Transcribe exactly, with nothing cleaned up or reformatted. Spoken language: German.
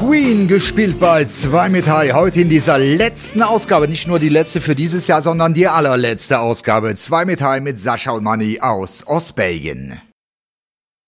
Queen gespielt bei zwei mit High. Heute in dieser letzten Ausgabe, nicht nur die letzte für dieses Jahr, sondern die allerletzte Ausgabe. zwei mit High mit Sascha und Manni aus Ostbelgien.